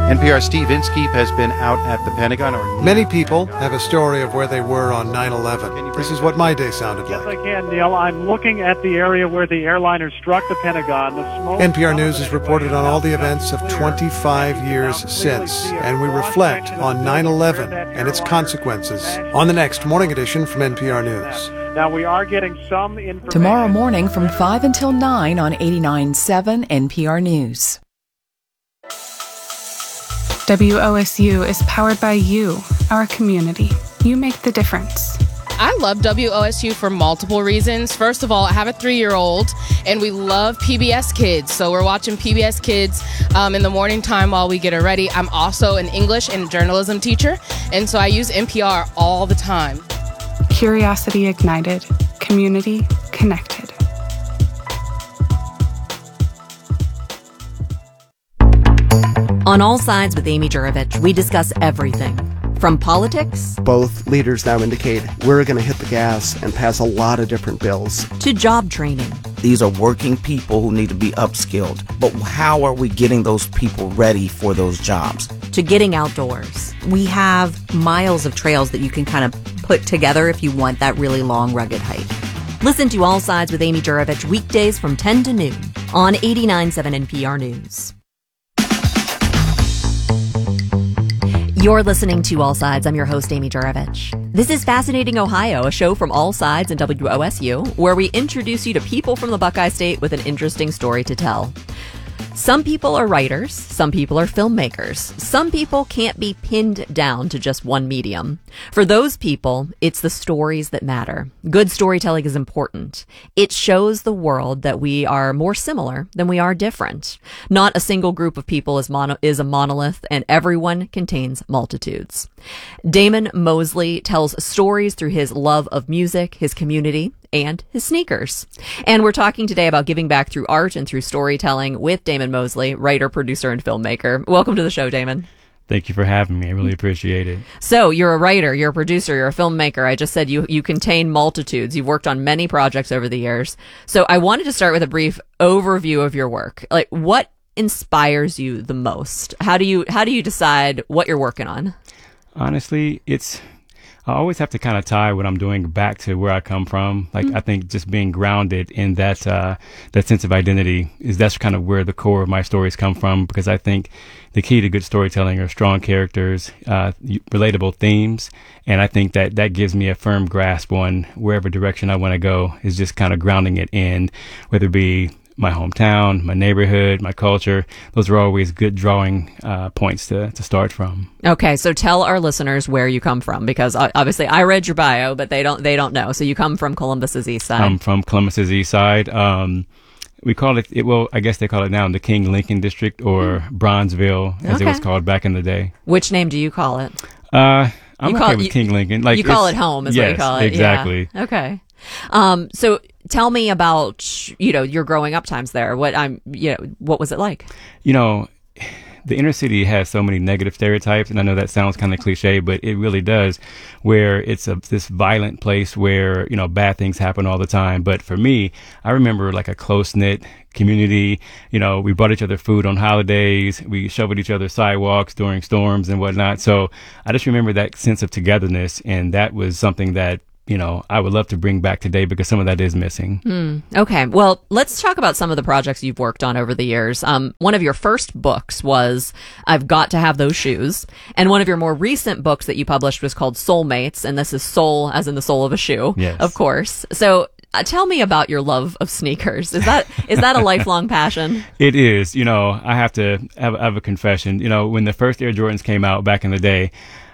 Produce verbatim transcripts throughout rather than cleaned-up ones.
N P R's Steve Inskeep has been out at the Pentagon. Or Many people have a story of where they were on nine eleven. This is what my day sounded Yes, like. I can, Neil. I'm looking at the area where the airliner struck the Pentagon. The smoke N P R News has reported on all the events of twenty-five years since, and we reflect on nine eleven and its consequences on the next Morning Edition from N P R News. Now, we are getting some information. Tomorrow morning from five until nine on eighty-nine point seven N P R News. W O S U is powered by you, our community. You make the difference. I love W O S U for multiple reasons. First of all, I have a three-year-old, and we love P B S Kids. So we're watching P B S Kids um, in the morning time while we get her ready. I'm also an English and journalism teacher, and so I use N P R all the time. Curiosity ignited. Community connected. On All Sides with Amy Jurovich, we discuss everything from politics. Both leaders now indicate we're going to hit the gas and pass a lot of different bills. To job training. These are working people who need to be upskilled. But how are we getting those people ready for those jobs? To getting outdoors. We have miles of trails that you can kind of put together if you want that really long, rugged hike. Listen to All Sides with Amy Jurovich weekdays from ten to noon on eighty-nine point seven N P R News. You're listening to All Sides. I'm your host, Amy Jurovich. This is Fascinating Ohio, a show from All Sides and W O S U, where we introduce you to people from the Buckeye State with an interesting story to tell. Some people are writers, some people are filmmakers, some people can't be pinned down to just one medium. For those people, it's the stories that matter. Good storytelling is important. It shows the world that we are more similar than we are different. Not a single group of people is, mono- is a monolith, and everyone contains multitudes. Damon Mosley tells stories through his love of music, his community, and his sneakers. And we're talking today about giving back through art and through storytelling with Damon Mosley, writer, producer, and filmmaker. Welcome to the show, Damon. Thank you for having me. I really appreciate it. So you're a writer, you're a producer, you're a filmmaker. I just said you, you contain multitudes. You've worked on many projects over the years. So I wanted to start with a brief overview of your work. Like, what inspires you the most? How do you, how do you decide what you're working on? Honestly, it's... I always have to kind of tie what I'm doing back to where I come from. Like, mm-hmm. I think just being grounded in that uh, that sense of identity is that's kind of where the core of my stories come from, because I think the key to good storytelling are strong characters, uh, relatable themes, and I think that that gives me a firm grasp on wherever direction I want to go is just kind of grounding it in, whether it be my hometown, my neighborhood, my culture. Those are always good drawing uh, points to, to start from. Okay, so tell our listeners where you come from, because obviously I read your bio, but they don't they don't know. So you come from Columbus's east side. I'm from Columbus's east side. Um, we call it, it, well, I guess they call it now the King Lincoln District, or Bronzeville, as okay. it was called back in the day. Which name do you call it? Uh, I'm you okay call, with you, King Lincoln. Like, you call it home, is yes, what you call it. Exactly. Yeah. Okay. Um, so tell me about, you know, your growing up times there. What I'm, you know, what was it like? You know, the inner city has so many negative stereotypes, and I know that sounds kind of cliche, but it really does, where it's a this violent place where, you know, bad things happen all the time. But for me, I remember like a close-knit community. You know, we brought each other food on holidays. We shoveled each other's sidewalks during storms and whatnot. So I just remember that sense of togetherness, and that was something that, you know, I would love to bring back today, because some of that is missing. Mm, okay. Well, let's talk about some of the projects you've worked on over the years. Um, one of your first books was I've Got to Have Those Shoes. And one of your more recent books that you published was called Soulmates. And this is soul as in the soul of a shoe, yes. Of course. So uh, tell me about your love of sneakers. Is that is that a lifelong passion? It is. You know, I have to have, have a confession. You know, when the first Air Jordans came out back in the day,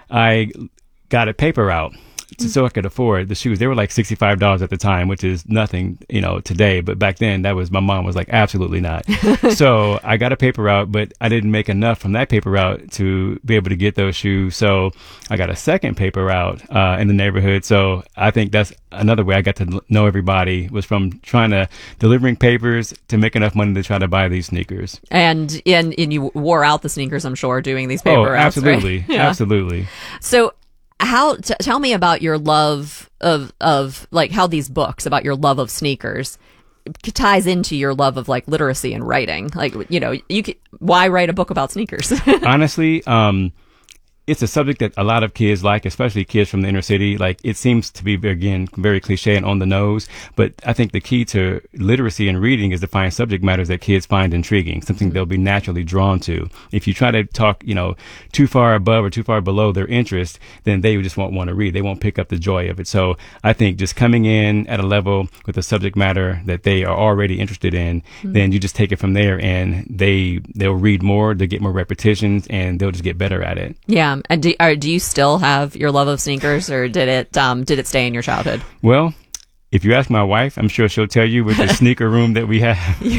I got a paper route so I could afford the shoes. They were like sixty-five dollars at the time, which is nothing, you know, today. But back then, that was, my mom was like, absolutely not. So I got a paper route, but I didn't make enough from that paper route to be able to get those shoes. So I got a second paper route uh, in the neighborhood. So I think that's another way I got to know everybody, was from trying to, delivering papers to make enough money to try to buy these sneakers. And and, and you wore out the sneakers, I'm sure, doing these paper oh, routes, absolutely. right? Yeah. Absolutely. So How t- tell me about your love of of like how these books about your love of sneakers ties into your love of like literacy and writing. Like, you know, you could, why write a book about sneakers? Honestly, um, it's a subject that a lot of kids like, especially kids from the inner city. Like, it seems to be, again, very cliche and on the nose, but I think the key to literacy and reading is to find subject matters that kids find intriguing, something they'll be naturally drawn to. If you try to talk, you know, too far above or too far below their interest, then they just won't want to read. They won't pick up the joy of it. So I think just coming in at a level with a subject matter that they are already interested in, mm-hmm. then you just take it from there, and they, they'll read more, they'll get more repetitions, and they'll just get better at it. Yeah. And do, are, do you still have your love of sneakers, or did it um, did it stay in your childhood? Well, if you ask my wife, I'm sure she'll tell you with the sneaker room that we have,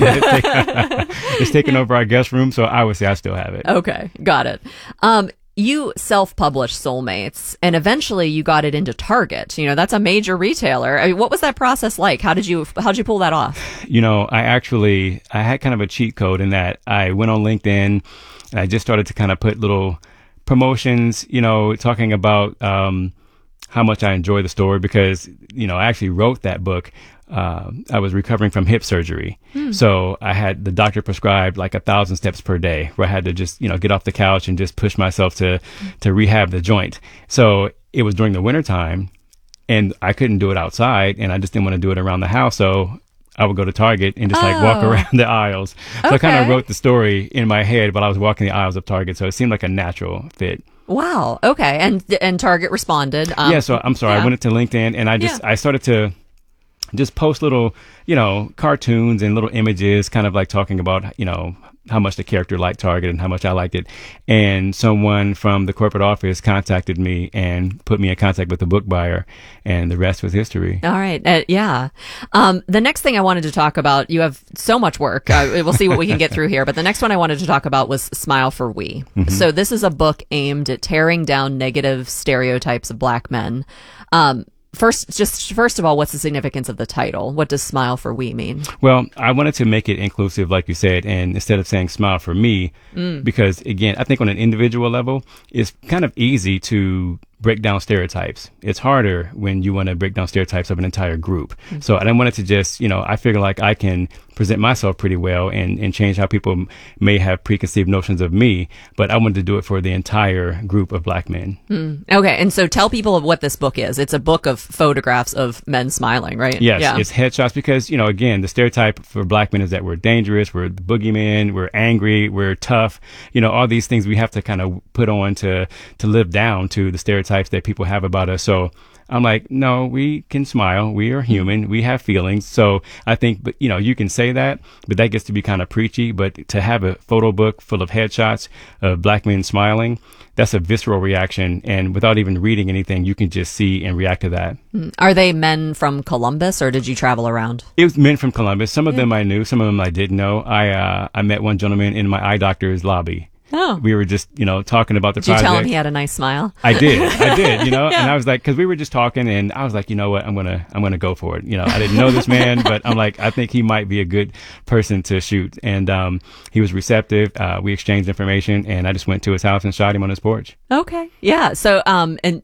it's taken over our guest room. So I would say I still have it. Okay, got it. Um, you self-published Soulmates, and eventually you got it into Target. You know, that's a major retailer. I mean, what was that process like? How did you how did you pull that off? You know, I actually I had kind of a cheat code in that I went on LinkedIn and I just started to kind of put little promotions, you know, talking about um, how much I enjoy the story, because, you know, I actually wrote that book. Uh, I was recovering from hip surgery. Hmm. So I had the doctor prescribed like a thousand steps per day, where I had to just, you know, get off the couch and just push myself to, to rehab the joint. So it was during the winter time, and I couldn't do it outside, and I just didn't want to do it around the house. So I would go to Target and just like oh. walk around the aisles. So okay. I kind of wrote the story in my head while I was walking the aisles of Target. So it seemed like a natural fit. Wow. Okay. And and Target responded. Um, yeah. So I'm sorry. Yeah. I went into LinkedIn and I just yeah. I started to just post little, you know, cartoons and little images, kind of like talking about, you know, how much the character liked Target and how much I liked it. And someone from the corporate office contacted me and put me in contact with the book buyer, and the rest was history. All right. Uh, yeah. Um, the next thing I wanted to talk about, you have so much work. Uh, we'll see what we can get through here. But the next one I wanted to talk about was Smile for We. Mm-hmm. So this is a book aimed at tearing down negative stereotypes of Black men. Um, First, just first of all, what's the significance of the title? What does Smile for We mean? Well, I wanted to make it inclusive, like you said, and instead of saying smile for me, mm. because again, I think on an individual level, it's kind of easy to break down stereotypes. It's harder when you want to break down stereotypes of an entire group. Mm-hmm. So I didn't want it to just, you know, I figure like I can present myself pretty well and, and change how people m- may have preconceived notions of me, but I wanted to do it for the entire group of Black men. Mm. Okay. And so tell people what this book is. It's a book of photographs of men smiling, right? Yes. Yeah. It's headshots because, you know, again, the stereotype for Black men is that we're dangerous, we're the boogeymen, we're angry, we're tough, you know, all these things we have to kind of put on to, to live down to the stereotypes that people have about us. So I'm like, no, we can smile. We are human. We have feelings. So I think, but you know, you can say that, but that gets to be kind of preachy. But to have a photo book full of headshots of Black men smiling, that's a visceral reaction. And without even reading anything, you can just see and react to that. Are they men from Columbus, or did you travel around? It was men from Columbus. Some of yeah. them I knew. Some of them I didn't know. I, uh, I met one gentleman in my eye doctor's lobby. Oh. We were just, you know, talking about the did project. Did you tell him he had a nice smile? I did. I did, you know, yeah. and I was like, cause we were just talking and I was like, you know what, I'm going to, I'm going to go for it. You know, I didn't know this man, but I'm like, I think he might be a good person to shoot. And, um, he was receptive. Uh, we exchanged information and I just went to his house and shot him on his porch. Okay. Yeah. So, um, and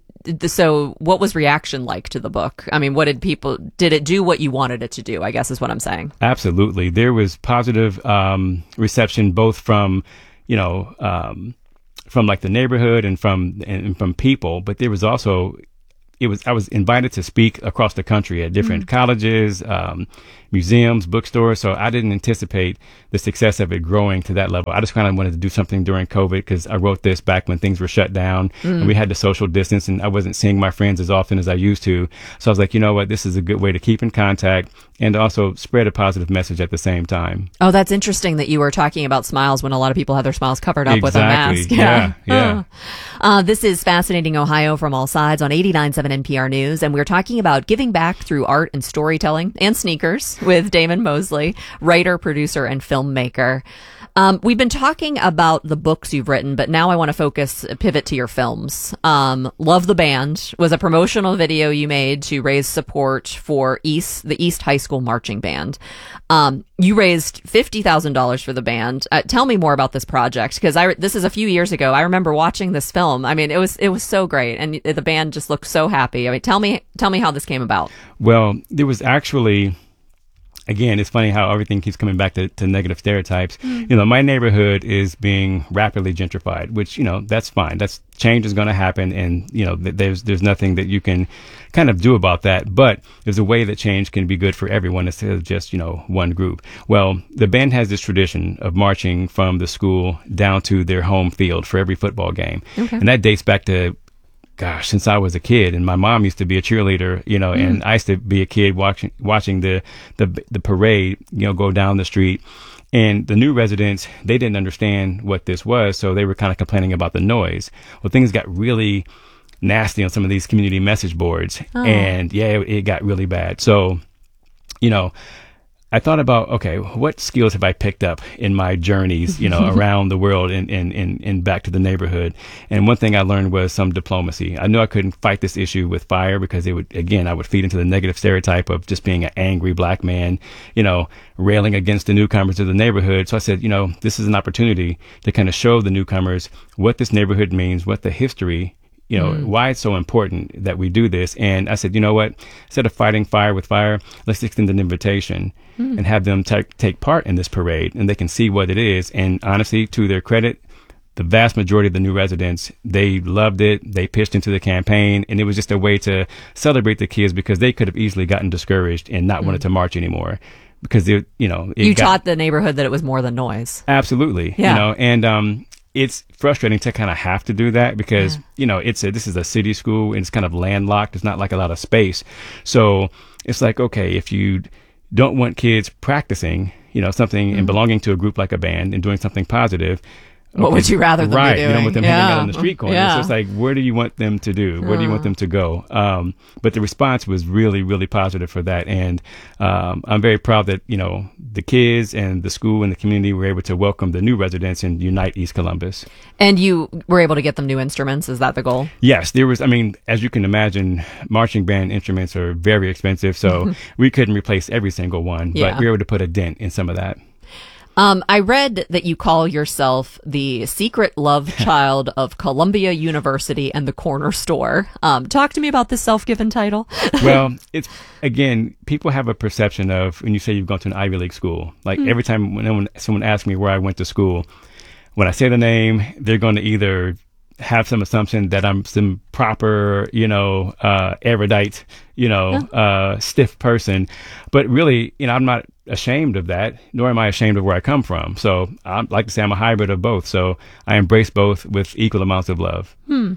so what was reaction like to the book? I mean, what did people, did it do what you wanted it to do? I guess is what I'm saying. Absolutely. There was positive, um, reception, both from, you know, um, from like the neighborhood and from and from people, but there was also it was I was invited to speak across the country at different mm-hmm. colleges, um, museums, bookstores. So I didn't anticipate the success of it growing to that level. I just kind of wanted to do something during COVID because I wrote this back when things were shut down mm-hmm. and we had the social distance and I wasn't seeing my friends as often as I used to. So I was like, you know what, this is a good way to keep in contact and also spread a positive message at the same time. Oh, that's interesting that you were talking about smiles when a lot of people have their smiles covered up exactly. with a mask. Yeah, yeah. yeah. Uh, this is Fascinating Ohio from All Sides on eighty-nine point seven N P R News, and we're talking about giving back through art and storytelling and sneakers with Damon Mosley, writer, producer, and filmmaker. Um, we've been talking about the books you've written, but now I want to focus, pivot to your films. Um, Love the Band was a promotional video you made to raise support for East, the East High School Marching Band. Um, you raised fifty thousand dollars for the band. Uh, tell me more about this project, because I this is a few years ago. I remember watching this film. I mean, it was it was so great, and the band just looked so happy. I mean, tell me tell me how this came about. Well, there was actually again, it's funny how everything keeps coming back to, to negative stereotypes. Mm. You know, my neighborhood is being rapidly gentrified, which, you know, that's fine. That's change is going to happen. And, you know, th- there's, there's nothing that you can kind of do about that. But there's a way that change can be good for everyone instead of just, you know, one group. Well, the band has this tradition of marching from the school down to their home field for every football game. Okay. And that dates back to, gosh, since I was a kid, and my mom used to be a cheerleader, you know, Mm. and I used to be a kid watching watching the, the the parade, you know, go down the street. And the new residents, they didn't understand what this was, so they were kind of complaining about the noise. Well, things got really nasty on some of these community message boards, Oh. and yeah, it, it got really bad. So, you know, I thought about, okay, what skills have I picked up in my journeys, you know, around the world and, and, and, and back to the neighborhood? And one thing I learned was some diplomacy. I knew I couldn't fight this issue with fire because it would, again, I would feed into the negative stereotype of just being an angry black man, you know, railing against the newcomers to the neighborhood. So I said, you know, this is an opportunity to kind of show the newcomers what this neighborhood means, what the history, you know, Mm. why it's so important that we do this. And I said, you know what, instead of fighting fire with fire, let's extend an invitation Mm. and have them ta- take part in this parade, and they can see what it is. And honestly, to their credit, the vast majority of the new residents, they loved it. They pitched into the campaign, and it was just a way to celebrate the kids because they could have easily gotten discouraged and not Mm. wanted to march anymore because, they, you know, it You got, taught the neighborhood that it was more than noise. Absolutely. Yeah. You know, and um, it's frustrating to kind of have to do that because, Yeah. you know, it's a, this is a city school and it's kind of landlocked. It's not like a lot of space. So it's like, okay, if you don't want kids practicing, you know, something and Mhm. belonging to a group like a band and doing something positive. What would you rather them be right, you don't doing? want them hanging Yeah. out on the street corner. Yeah. So it's like, where do you want them to do? Where do you want Uh. them to go? Um, but the response was really, really positive for that. And um, I'm very proud that, you know, the kids and the school and the community were able to welcome the new residents and unite East Columbus. And you were able to get them new instruments. Is that the goal? Yes, there was, I mean, as you can imagine, marching band instruments are very expensive. So we couldn't replace every single one, Yeah. but we were able to put a dent in some of that. Um, I read that you call yourself the secret love child of Columbia University and the Corner Store. Um, talk to me about this self-given title. Well, it's, again, people have a perception of when you say you've gone to an Ivy League school. Like Hmm. every time when someone, someone asks me where I went to school, when I say the name, they're going to either have some assumption that I'm some proper, you know, uh, erudite, you know, uh, stiff person. But really, you know, I'm not ashamed of that, nor am I ashamed of where I come from. So I like to say I'm a hybrid of both. So I embrace both with equal amounts of love. Hmm.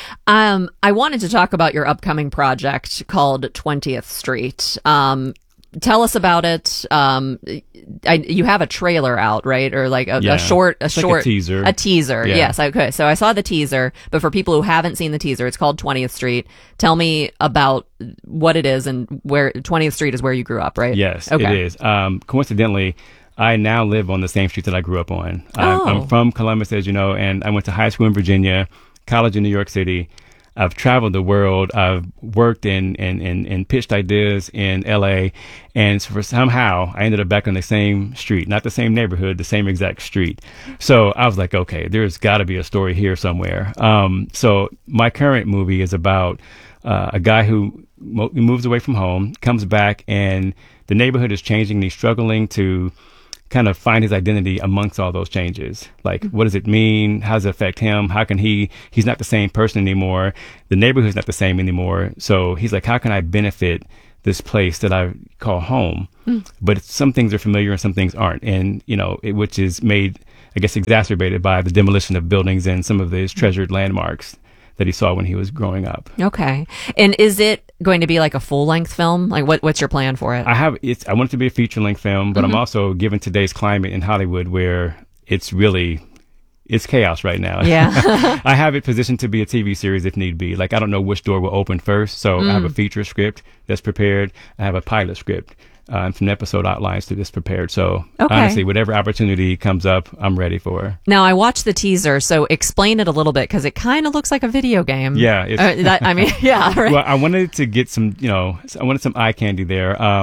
Um, I wanted to talk about your upcoming project called twentieth Street. Um, tell us about it. Um, I, you have a trailer out, right? Or like a, Yeah. a short, a It's like a short teaser. A teaser. Yeah. Yes. Okay. So I saw the teaser, but for people who haven't seen the teaser, it's called twentieth Street. Tell me about what it is and where twentieth Street is where you grew up, right? Yes, Okay. it is. Um, coincidentally, I now live on the same street that I grew up on. I'm, Oh. I'm from Columbus, as you know, and I went to high school in Virginia, college in New York City. I've traveled the world. I've worked and, and, and, and pitched ideas in L A. And for somehow I ended up back on the same street, not the same neighborhood, the same exact street. So I was like, okay, there's got to be a story here somewhere. Um, so my current movie is about uh, a guy who mo- moves away from home, comes back, and the neighborhood is changing. And he's struggling to kind of find his identity amongst all those changes. Like, what does it mean? How does it affect him? How can he, he's not the same person anymore. The neighborhood's not the same anymore. So he's like, how can I benefit this place that I call home? Mm. But it's, some things are familiar and some things aren't. And, you know, it, which is made, I guess, exacerbated by the demolition of buildings and some of his treasured landmarks that he saw when he was growing up. Okay. And is it going to be like a full length film? Like what, what's your plan for it? I have, it's, I want it to be a feature length film, but Mhm. I'm also, given today's climate in Hollywood where it's really, it's chaos right now. Yeah. I have it positioned to be a T V series if need be. Like, I don't know which door will open first. So I have a Mm. feature script that's prepared. I have a pilot script. Uh, and some episode outlines to this prepared. So Okay. honestly, whatever opportunity comes up, I'm ready for. Now I watched the teaser, so explain it a little bit because it kind of looks like a video game. Yeah. It's, Uh, that, I mean, yeah. Right. Well, I wanted to get some, you know, I wanted some eye candy there. Um,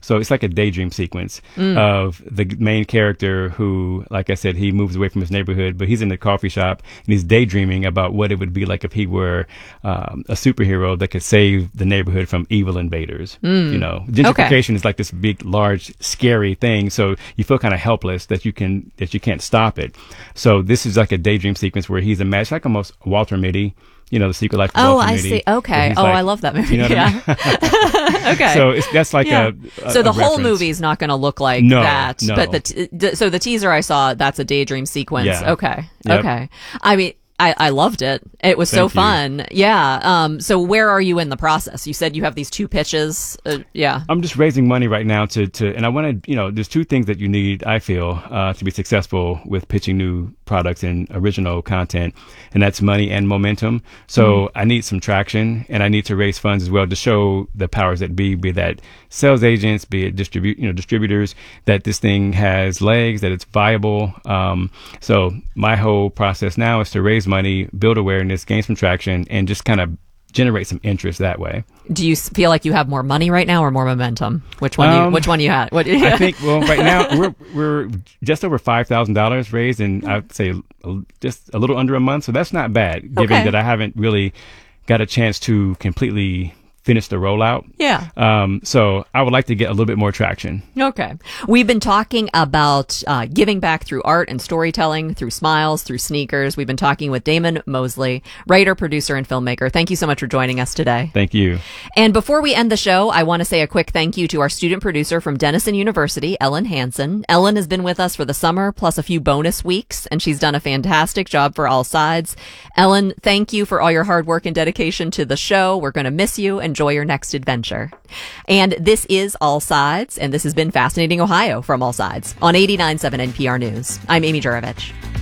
So it's like a daydream sequence Mm. of the main character who, like I said, he moves away from his neighborhood, but he's in the coffee shop and he's daydreaming about what it would be like if he were um, a superhero that could save the neighborhood from evil invaders. Mm. You know, gentrification is like this big, large, scary thing. So you feel kind of helpless that you can that you can't stop it. So this is like a daydream sequence where he's imagined like almost Walter Mitty. You know, The Secret Life of Oh, Walter I Mitty, see. where Okay. he's Oh, like- I love that movie. You know what yeah. I mean? Okay. So it's, that's like Yeah. a, a So the a whole reference. movie's not going to look like No, that. no. But the t- d- so the teaser I saw, that's a daydream sequence. Yeah. Okay. Yep. Okay. I mean, I, I loved it. It was so Thank you. fun. Yeah. Um. So where are you in the process? You said you have these two pitches. Uh, yeah. I'm just raising money right now to, to and I want to, you know, there's two things that you need, I feel, uh, to be successful with pitching new products and original content, and that's money and momentum. So Mm. I need some traction, and I need to raise funds as well to show the powers that be, be that sales agents, be it distribute, you know, distributors, that this thing has legs, that it's viable. Um, so my whole process now is to raise money, build awareness, gain some traction, and just kind of generate some interest that way. Do you s- feel like you have more money right now or more momentum? Which one? you, Um, which one you had? What? I think, well, right now we're we're just over five thousand dollars raised, and I'd say a- just a little under a month, so that's not bad, given Okay. that I haven't really got a chance to completely finish the rollout. Yeah. Um, so I would like to get a little bit more traction. Okay. We've been talking about uh, giving back through art and storytelling, through smiles, through sneakers. We've been talking with Damon Mosley, writer, producer, and filmmaker. Thank you so much for joining us today. Thank you. And before we end the show, I want to say a quick thank you to our student producer from Denison University, Ellen Hansen. Ellen has been with us for the summer, plus a few bonus weeks, and she's done a fantastic job for All Sides. Ellen, thank you for all your hard work and dedication to the show. We're going to miss you. Enjoy your next adventure. And this is All Sides, and this has been Fascinating Ohio from All Sides on eighty-nine point seven N P R News. I'm Amy Juravich.